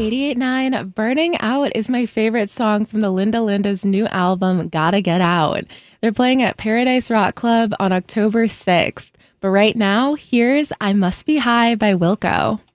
88.9 Burning Out is my favorite song from the Linda Linda's new album, Gotta Get Out. They're playing at Paradise Rock Club on October 6th. But right now, here's I Must Be High by Wilco.